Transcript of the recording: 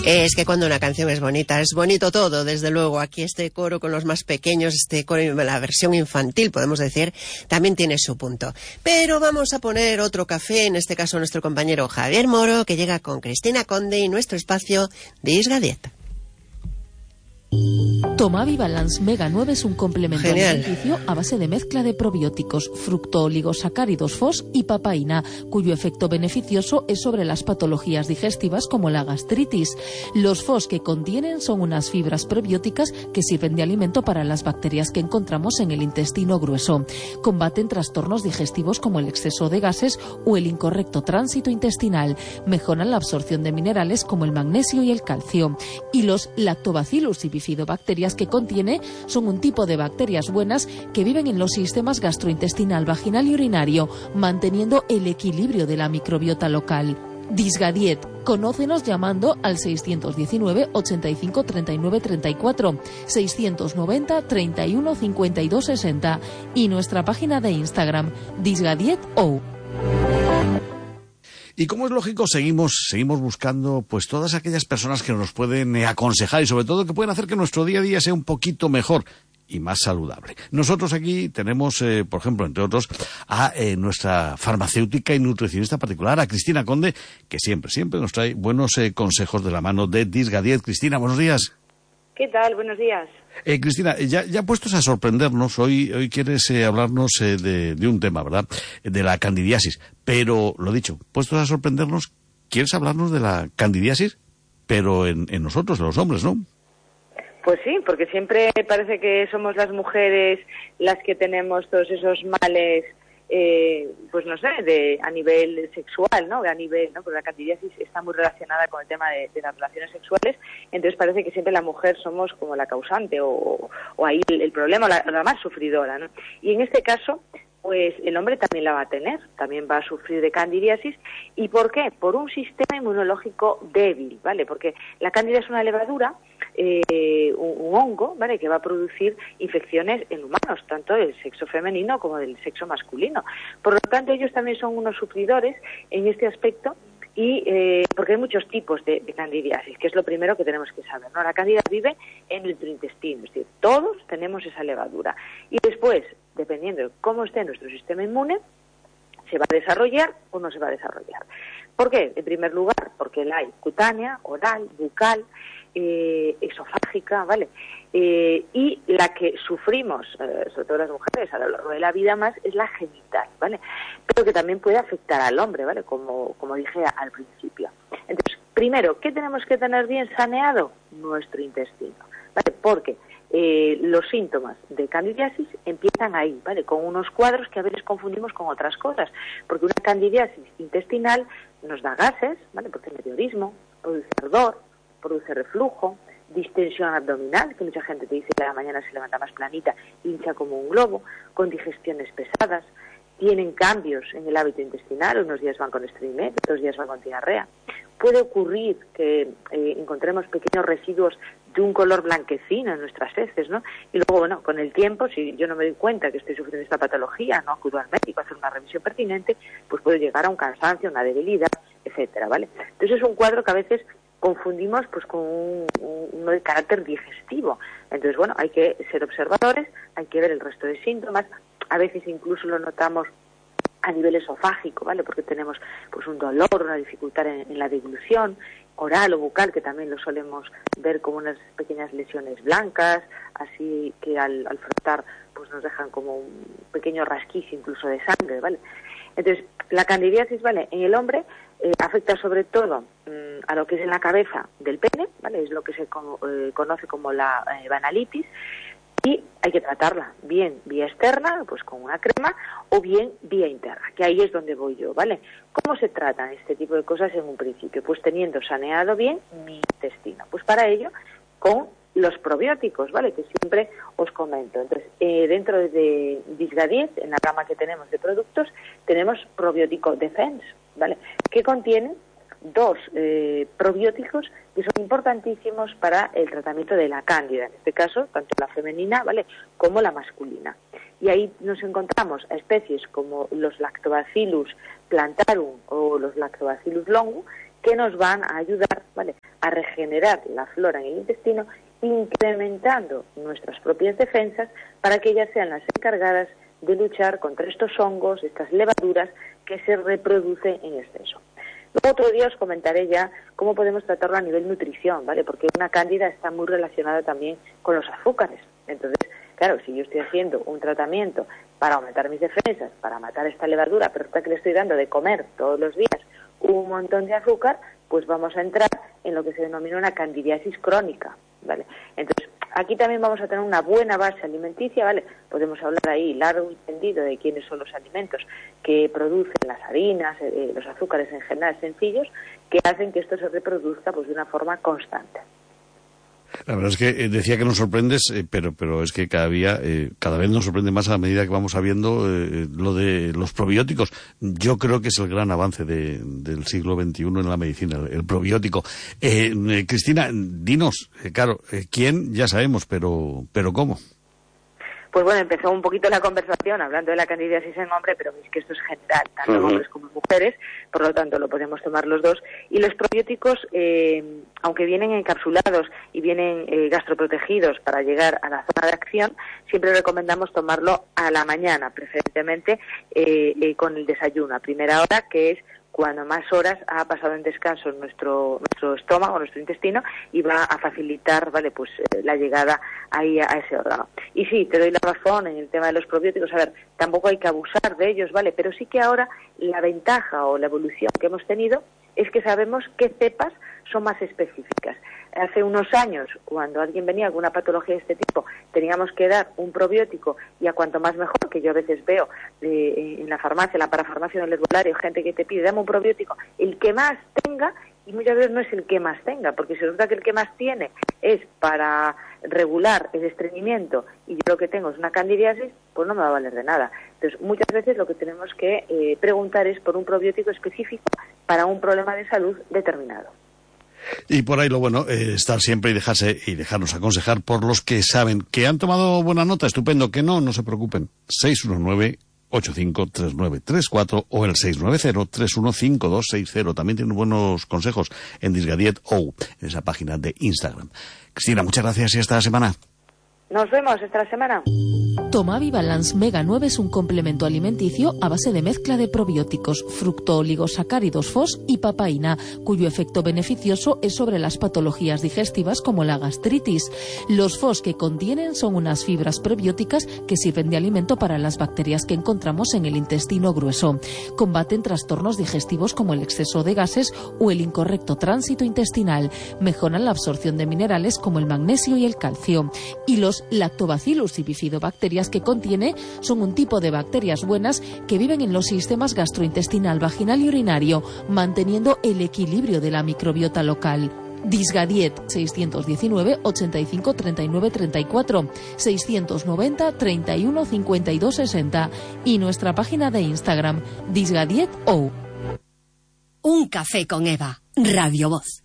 Es que cuando una canción es bonita, es bonito todo, desde luego. Aquí este coro con los más pequeños, este coro, la versión infantil, podemos decir, también tiene su punto. Pero vamos a poner otro café, en este caso nuestro compañero Javier Moro, que llega con Cristina Conde y nuestro espacio Disgadiet. Tomavi Balance Mega 9 es un complemento alimenticio a base de mezcla de probióticos, fructooligosacáridos FOS y papaína, cuyo efecto beneficioso es sobre las patologías digestivas como la gastritis. Los FOS que contienen son unas fibras prebióticas que sirven de alimento para las bacterias que encontramos en el intestino grueso. Combaten trastornos digestivos como el exceso de gases o el incorrecto tránsito intestinal. Mejoran la absorción de minerales como el magnesio y el calcio. Y los lactobacillus y bifidobacterias que contiene son un tipo de bacterias buenas que viven en los sistemas gastrointestinal, vaginal y urinario, manteniendo el equilibrio de la microbiota local. Disgadiet, conócenos llamando al 619 85 39 34, 690 31 52 60 y nuestra página de Instagram, disgadietou. Y como es lógico, seguimos buscando pues todas aquellas personas que nos pueden aconsejar y sobre todo que pueden hacer que nuestro día a día sea un poquito mejor y más saludable. Nosotros aquí tenemos, por ejemplo, entre otros, a nuestra farmacéutica y nutricionista particular, a Cristina Conde, que siempre nos trae buenos consejos de la mano de Disgadiet. Cristina, buenos días. ¿Qué tal? Buenos días. Cristina, ya puestos a sorprendernos, hoy quieres hablarnos de un tema, ¿verdad? De la candidiasis. Pero, lo dicho, puestos a sorprendernos, ¿quieres hablarnos de la candidiasis? Pero en nosotros, los hombres, ¿no? Pues sí, porque siempre parece que somos las mujeres las que tenemos todos esos males, pues no sé, a nivel sexual, ¿no? Porque la candidiasis está muy relacionada con el tema de las relaciones sexuales, entonces parece que siempre la mujer somos como la causante o ahí el problema, la más sufridora, ¿no? Y en este caso, pues el hombre también la va a tener, también va a sufrir de candidiasis. ¿Y por qué? Por un sistema inmunológico débil, ¿vale? Porque la cándida es una levadura, un hongo, ¿vale?, que va a producir infecciones en humanos, tanto del sexo femenino como del sexo masculino. Por lo tanto, ellos también son unos sufridores en este aspecto y porque hay muchos tipos de candidiasis, que es lo primero que tenemos que saber, ¿no? La cándida vive en nuestro intestino, es decir, todos tenemos esa levadura. Y después, dependiendo de cómo esté nuestro sistema inmune, se va a desarrollar o no se va a desarrollar. ¿Por qué? En primer lugar, porque la hay cutánea, oral, bucal, esofágica, ¿vale? Y la que sufrimos, sobre todo las mujeres, a lo largo de la vida más, es la genital, ¿vale? Pero que también puede afectar al hombre, ¿vale? Como dije al principio. Entonces, primero, ¿qué tenemos que tener bien saneado? Nuestro intestino, ¿vale? Porque los síntomas de candidiasis empiezan ahí, ¿vale? Con unos cuadros que a veces confundimos con otras cosas, porque una candidiasis intestinal nos da gases, ¿vale? Produce meteorismo, produce ardor, produce reflujo, distensión abdominal, que mucha gente te dice que a la mañana se levanta más planita, hincha como un globo, con digestiones pesadas, tienen cambios en el hábito intestinal, unos días van con estreñimiento, otros días van con diarrea. Puede ocurrir que encontremos pequeños residuos de un color blanquecino en nuestras heces, ¿no? Y luego, bueno, con el tiempo, si yo no me doy cuenta que estoy sufriendo esta patología, no acudo al médico a hacer una revisión pertinente, pues puedo llegar a un cansancio, una debilidad, etcétera, ¿vale? Entonces es un cuadro que a veces confundimos pues con uno de carácter digestivo. Entonces, bueno, hay que ser observadores, hay que ver el resto de síntomas. A veces incluso lo notamos a nivel esofágico, ¿vale? Porque tenemos pues un dolor, una dificultad en la deglución, oral o bucal, que también lo solemos ver como unas pequeñas lesiones blancas, así que al frotar pues nos dejan como un pequeño rasquicio incluso de sangre, ¿vale? Entonces, la candidiasis, ¿vale?, en el hombre afecta sobre todo a lo que es en la cabeza del pene, ¿vale? Es lo que se conoce como la banalitis, y hay que tratarla bien vía externa, pues con una crema, o bien vía interna, que ahí es donde voy yo, ¿vale? ¿Cómo se tratan este tipo de cosas en un principio? Pues teniendo saneado bien mi intestino. Pues para ello, con los probióticos, ¿vale?, que siempre os comento. Entonces, dentro de Disgadiet, en la gama que tenemos de productos, tenemos Probiótico Defense, ¿vale?, que contienen dos probióticos que son importantísimos para el tratamiento de la cándida, en este caso, tanto la femenina, ¿vale?, como la masculina. Y ahí nos encontramos a especies como los Lactobacillus plantarum o los Lactobacillus longus, que nos van a ayudar, ¿vale?, a regenerar la flora en el intestino, incrementando nuestras propias defensas para que ellas sean las encargadas de luchar contra estos hongos, estas levaduras que se reproducen en exceso. Luego otro día os comentaré ya cómo podemos tratarlo a nivel nutrición, ¿vale? Porque una cándida está muy relacionada también con los azúcares. Entonces, claro, si yo estoy haciendo un tratamiento para aumentar mis defensas, para matar esta levadura, pero que le estoy dando de comer todos los días un montón de azúcar, pues vamos a entrar en lo que se denomina una candidiasis crónica, ¿vale? Entonces, aquí también vamos a tener una buena base alimenticia, ¿vale? Podemos hablar ahí largo y tendido de quiénes son los alimentos que producen las harinas, los azúcares en general sencillos, que hacen que esto se reproduzca pues de una forma constante. La verdad es que decía que nos sorprendes, pero es que cada vez nos sorprende más a medida que vamos sabiendo lo de los probióticos. Yo creo que es el gran avance del siglo XXI en la medicina, el probiótico. Cristina, dinos, ¿quién? Ya sabemos, pero ¿cómo? Pues bueno, empezó un poquito la conversación hablando de la candidiasis en hombre, pero es que esto es general, tanto en hombres como en mujeres, por lo tanto lo podemos tomar los dos. Y los probióticos, aunque vienen encapsulados y vienen gastroprotegidos para llegar a la zona de acción, siempre recomendamos tomarlo a la mañana, preferentemente con el desayuno, a primera hora, que es cuando más horas ha pasado en descanso nuestro estómago, nuestro intestino, y va a facilitar, ¿vale?, pues la llegada ahí a ese órgano. Y sí, te doy la razón en el tema de los probióticos. A ver, tampoco hay que abusar de ellos, ¿vale? Pero sí que ahora la ventaja o la evolución que hemos tenido es que sabemos qué cepas son más específicas. Hace unos años, cuando alguien venía con una patología de este tipo, teníamos que dar un probiótico, y a cuanto más mejor, que yo a veces veo en la farmacia, en la parafarmacia, en el herbolario, gente que te pide, dame un probiótico, el que más tenga, y muchas veces no es el que más tenga, porque si resulta que el que más tiene es para regular el estreñimiento y yo lo que tengo es una candidiasis, pues no me va a valer de nada. Entonces, muchas veces lo que tenemos que preguntar es por un probiótico específico para un problema de salud determinado. Y por ahí lo bueno, estar siempre y dejarnos aconsejar por los que saben, que han tomado buena nota, estupendo, que no se preocupen. 619-853934 o el 690-315260. También tienen buenos consejos en Disgadiet.ou, en esa página de Instagram. Cristina, muchas gracias y hasta la semana. Nos vemos esta semana. Tomavi Balance Mega 9 es un complemento alimenticio a base de mezcla de probióticos, fructooligosacáridos FOS y papaína, cuyo efecto beneficioso es sobre las patologías digestivas como la gastritis. Los FOS que contienen son unas fibras prebióticas que sirven de alimento para las bacterias que encontramos en el intestino grueso. Combaten trastornos digestivos como el exceso de gases o el incorrecto tránsito intestinal. Mejoran la absorción de minerales como el magnesio y el calcio. Y los lactobacillus y bifidobacterias que contiene son un tipo de bacterias buenas que viven en los sistemas gastrointestinal, vaginal y urinario, manteniendo el equilibrio de la microbiota local. Disgadiet 619 85 39 34 690 31 52 60 y nuestra página de Instagram Disgadiet.ou. Un café con Eva, Radio Voz.